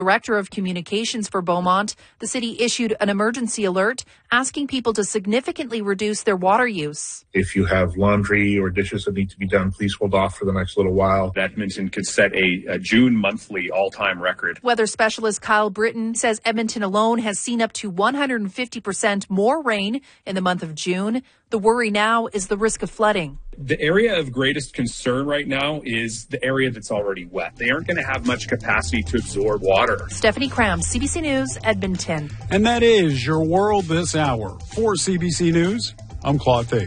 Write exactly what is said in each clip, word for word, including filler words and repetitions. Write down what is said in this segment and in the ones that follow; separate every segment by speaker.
Speaker 1: Director of Communications for Beaumont, the city issued an emergency alert asking people to significantly reduce their water use.
Speaker 2: If you have laundry or dishes that need to be done, please hold off for the next little while.
Speaker 3: Edmonton could set a, a June monthly all-time record.
Speaker 1: Weather specialist Kyle Britton says Edmonton alone has seen up to one hundred fifty percent more rain in the month of June. The worry now is the risk of flooding.
Speaker 3: The area of greatest concern right now is the area that's already wet. They aren't going to have much capacity to absorb water.
Speaker 1: Stephanie Cram, C B C News, Edmonton.
Speaker 4: And that is your world this hour. For C B C News, I'm Claude Tate.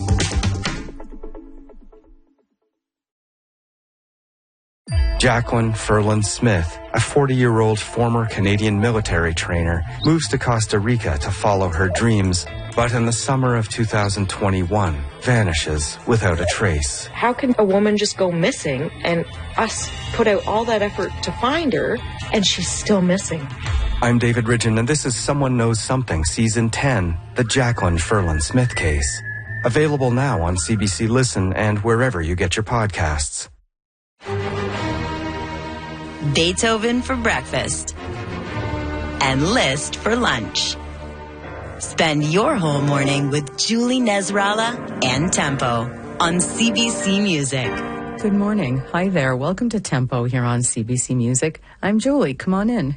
Speaker 5: Jacqueline Ferland Smith, a forty-year-old former Canadian military trainer, moves to Costa Rica to follow her dreams, but in the summer of two thousand twenty-one, vanishes without a trace.
Speaker 6: How can a woman just go missing and us put out all that effort to find her and she's still missing?
Speaker 5: I'm David Ridgen, and this is Someone Knows Something, Season ten, the Jacqueline Ferland Smith case. Available now on C B C Listen and wherever you get your podcasts.
Speaker 7: Beethoven for breakfast and Liszt for lunch. Spend your whole morning with Julie Nezrala and Tempo on C B C Music.
Speaker 8: Good morning. Hi there. Welcome to Tempo here on C B C Music. I'm Julie. Come on in.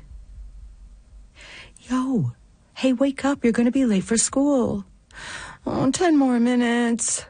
Speaker 8: Yo, hey, wake up. You're going to be late for school. Oh, ten more minutes.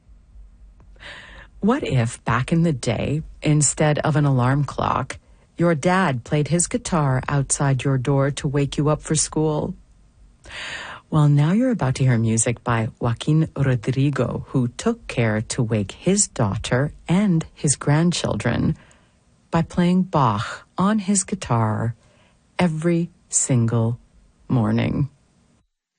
Speaker 8: What if back in the day, instead of an alarm clock, your dad played his guitar outside your door to wake you up for school? Well, now you're about to hear music by Joaquin Rodrigo, who took care to wake his daughter and his grandchildren by playing Bach on his guitar every single morning.